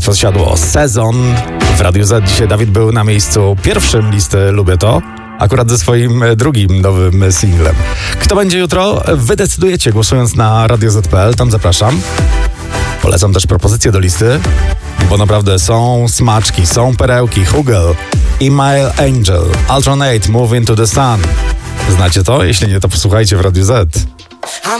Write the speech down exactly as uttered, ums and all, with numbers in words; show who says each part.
Speaker 1: Posiadło sezon. W Radiu Z dzisiaj Dawid był na miejscu pierwszym listy Lubię To, akurat ze swoim drugim nowym singlem. Kto będzie jutro? Wy decydujecie, głosując na radio zet kropka pe el. Tam zapraszam. Polecam też propozycje do listy, bo naprawdę są smaczki, są perełki. Hugel, Email Angel, Alternate, Move Into The Sun. Znacie to? Jeśli nie, to posłuchajcie w Radiu Z.